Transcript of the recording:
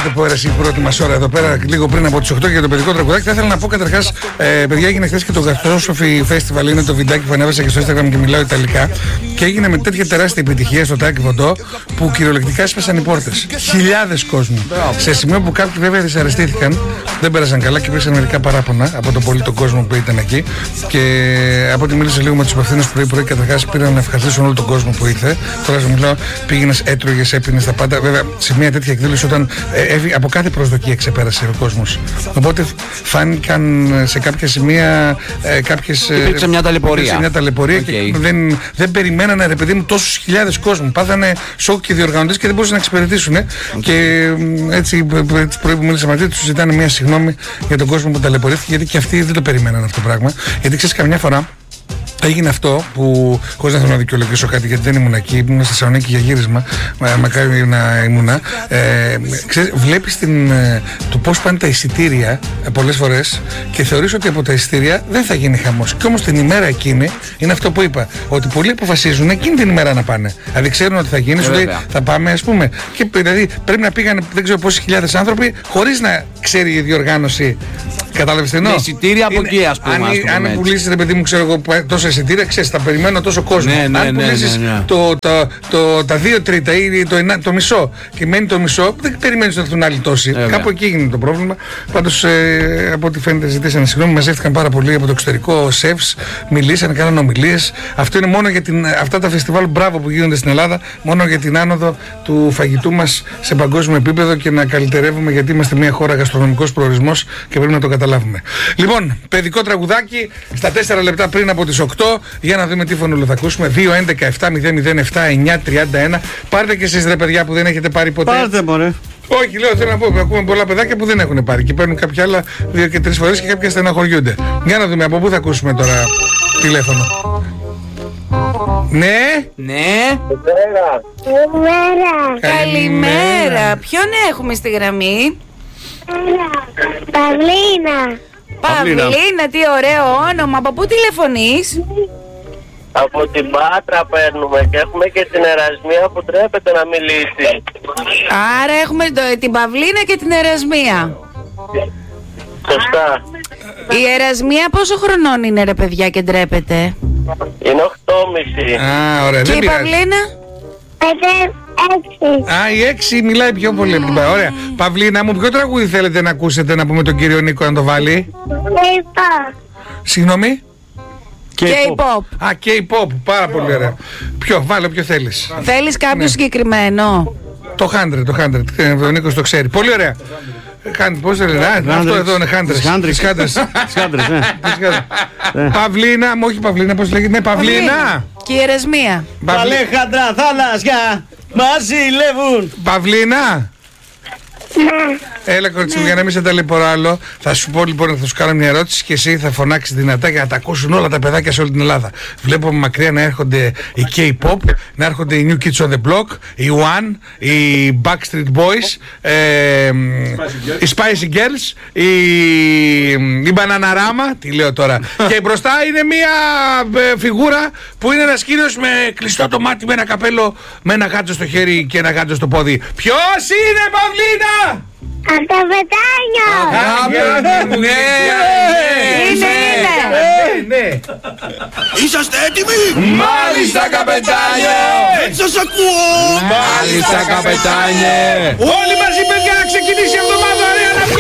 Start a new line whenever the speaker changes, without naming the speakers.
το πέρασε η πρώτη μας ώρα εδώ πέρα, λίγο πριν από τις 8 για το παιδικό τραγουδάκι. Θα ήθελα να πω καταρχάς, παιδιά, έγινε χθες και το Γαστρόσοφι Festival. Είναι το βιντεάκι που ανέβασα και στο Instagram και μιλάω Ιταλικά. Και έγινε με τέτοια τεράστια επιτυχία στο Τάκι Φωτό που κυριολεκτικά έσπασαν οι πόρτες. Χιλιάδες κόσμου. Σε σημείο που κάποιοι βέβαια δυσαρεστήθηκαν, δεν πέρασαν καλά και υπήρξαν μερικά παράπονα από τον πολύ τον κόσμο που ήταν εκεί. Και από ό,τι μίλησα λίγο με τους υπευθύνους πρωί-πρωί, καταρχάς πήραν να ευχαριστήσουν όλο τον κόσμο που ήρθε. Τώρα σου μιλάω, πήγαινες, έτρωγες, έπινες τα πάντα. Βέβαια, σε μια τέτοια εκδήλωση, όταν από κάθε προσδοκία ξεπέρασε ο κόσμος. Οπότε φάνηκαν σε κάποια σημεία κάποιες.
Υπήρξε μια ταλαιπωρία.
Okay. Και δεν περιμένανε, ρε παιδί μου, τόσους χιλιάδες κόσμου. Πάθανε σοκ και οι διοργανωτές και δεν μπορούσαν να εξυπηρετήσουν. Και έτσι πρωί που μίλησα μαζί τους, ζητάνε μια συγγνώμη για τον κόσμο που ταλαιπωρήθηκε, γιατί και αυτοί δεν το περιμέναν αυτό το πράγμα. Γιατί ξέρεις, καμιά φορά έγινε αυτό που, χωρίς να θέλω να δικαιολογήσω κάτι, γιατί δεν ήμουν εκεί, ήμουν στη Θεσσαλονίκη για γύρισμα, μακάρι να ήμουνα. Βλέπεις το πώς πάνε τα εισιτήρια πολλές φορές και θεωρείς ότι από τα εισιτήρια δεν θα γίνει χαμός. Και όμως την ημέρα εκείνη είναι αυτό που είπα, ότι πολλοί αποφασίζουν εκείνη την ημέρα να πάνε. Δηλαδή ξέρουν ότι θα γίνει, σου λέει θα πάμε, ας πούμε. Και δηλαδή πρέπει να πήγαν δεν ξέρω πόσοι χιλιάδες άνθρωποι, χωρίς να ξέρει η διοργάνωση. Κατάλαβες τι εννοώ.
Με εισιτήρια από εκεί, ας πούμε.
Αν πουλήσεις, ρε παιδί μου, ξέρω εγώ, τόσα εισιτήρια, ξέρεις, θα περιμένω τόσο κόσμο. Αν πουλήσεις τα 2 τρίτα ή το μισό και μένει το μισό, δεν περιμένεις να έρθουν άλλοι τόσοι. Κάπου εκεί έγινε το πρόβλημα. Πάντως, από ό,τι φαίνεται, ζητήσανε συγγνώμη. Μαζεύτηκαν πάρα πολύ από το εξωτερικό σεφς, μιλήσανε, κάνανε ομιλίες. Αυτό είναι μόνο για αυτά τα φεστιβάλ μπράβο που γίνονται στην Ελλάδα, μόνο για την άνοδο του φαγητού μας σε παγκόσμιο επίπεδο και να καλυτερεύουμε, γιατί είμαστε μια χώρα γαστρονομικός προορισμός και πρέπει να το καταλάβουμε. Λοιπόν, παιδικό τραγουδάκι στα 4 λεπτά πριν από τις 8, για να δούμε τι φωνούλο θα ακούσουμε. 2-11-7-007-9-31. Πάρτε και εσείς, ρε παιδιά, που δεν έχετε πάρει ποτέ.
Πάρτε, μωρέ.
Όχι, λέω, θέλω να πω, ακούμε πολλά παιδάκια που δεν έχουν πάρει και παίρνουν κάποια άλλα 2 και 3 φορές και κάποια στεναχωριούνται. Για να δούμε από πού θα ακούσουμε τώρα τηλέφωνο. Ναι.
Καλημέρα. Ποιον έχουμε στη γραμμή? Παυλίνα, τι ωραίο όνομα. Από πού τηλεφωνείς?
Από την Πάτρα παίρνουμε και έχουμε και την Ερασμία που τρέπεται να μιλήσει.
Άρα έχουμε την Παυλίνα και την Ερασμία.
Σωστά.
Η Ερασμία πόσο χρονών είναι, ρε παιδιά, και ντρέπεται?
Είναι 8,5.
Ωραία.
Και η Παυλίνα?
6. Η 6 μιλάει πιο πολύ από την Παυλίνα. Ωραία. Παυλίνα μου, ποιο τραγούδι θέλετε να ακούσετε, να πούμε τον κύριο Νίκο να το βάλει?
K-pop.
Συγγνώμη?
K-pop.
K-pop, πάρα πολύ ωραία. Βάλε ποιο θέλεις.
Θέλεις κάποιο συγκεκριμένο?
Το 100, ο Νίκος το ξέρει. Πολύ ωραία. Πώς δεν λένε, αυτό εδώ είναι Χάντρες. Παυλίνα, όχι Παυλίνα, πώς λέγεται, ναι, Παυλίνα.
Και η Ερασμία.
Παλέχαντρα θάλασσια μας ζηλεύουν.
Παυλίνα. Έλα, κορίτσι μου, για να μην σε ταλαιπωρώ άλλο, θα σου πω λοιπόν, θα σου κάνω μια ερώτηση και εσύ θα φωνάξεις δυνατά για να τα ακούσουν όλα τα παιδάκια σε όλη την Ελλάδα. Βλέπω μακριά να έρχονται οι K-pop, να έρχονται οι New Kids on the Block, οι One, οι Backstreet Boys, οι Spicy Girls, η Bananarama, τι λέω τώρα. Και μπροστά είναι μια φιγούρα που είναι ένας κύριος με κλειστό το μάτι, με ένα καπέλο, με ένα γάντζο στο χέρι και ένα γάντζο στο πόδι. Ποιος είναι, Παυλίνα?
Από το Πετάνιο!
Ναι!
Είσαστε έτοιμοι?
Μάλιστα, καπετάνιε!
Δεν σας ακούω!
Μάλιστα, καπετάνιε!
Όλοι μαζί, παιδιά, ξεκινάμε!